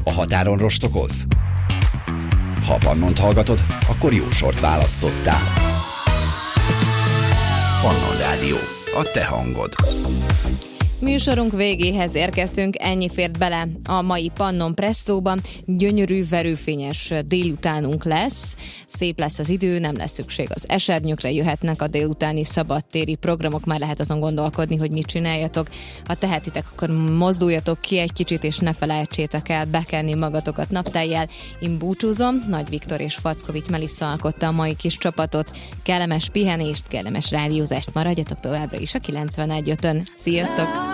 A határon rostokolsz? Ha a Pannont hallgatod, akkor jó sort választottál. Pannon Rádió, a te hangod. Műsorunk végéhez érkeztünk, ennyi fért bele a mai Pannon Presszóban. Gyönyörű, verőfényes délutánunk lesz, szép lesz az idő, nem lesz szükség az esernyőkre, jöhetnek a délutáni szabadtéri programok, már lehet azon gondolkodni, hogy mit csináljatok. Ha tehetitek, akkor mozduljatok ki egy kicsit, és ne felejtsétek el bekenni magatokat naptejjel. Én búcsúzom, Nagy Viktor és Fackovics Melissa alkotta a mai kis csapatot. Kellemes pihenést, kellemes rádiózást, maradjatok továbbra is a 91.5-ön. Sziasztok!